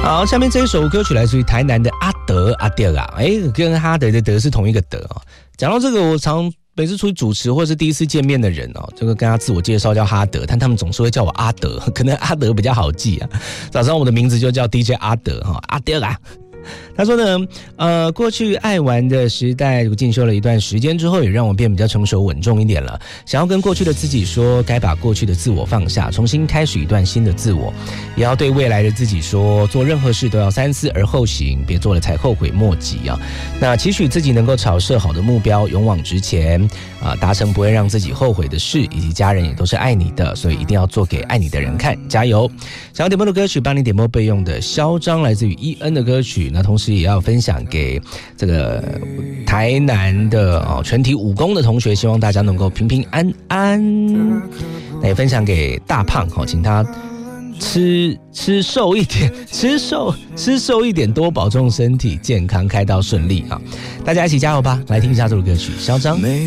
好，下面这一首歌曲来自于台南的阿德阿德啊，跟哈德的德是同一个德啊。讲到这个，我每次出去主持或是第一次见面的人哦，这个跟他自我介绍叫哈德，但他们总是会叫我阿德，可能阿德比较好记啊。早上我的名字就叫 DJ 阿德哈，阿德啊。他说呢，过去爱玩的时代进修了一段时间之后，也让我变比较成熟稳重一点了。想要跟过去的自己说，该把过去的自我放下，重新开始一段新的自我。也要对未来的自己说，做任何事都要三思而后行，别做了才后悔莫及啊。那期许自己能够朝设好的目标勇往直前啊，达成不会让自己后悔的事，以及家人也都是爱你的，所以一定要做给爱你的人看，加油！想要点播的歌曲，帮你点播备用的嚣张来自于伊恩的歌曲。那同时也要分享给这个台南的全体武功的同学，希望大家能够平平安安。那也分享给大胖，请他吃瘦一点，吃瘦一点，多保重身体健康，开刀顺利啊！大家一起加油吧！来听一下这首歌曲《嚣张》。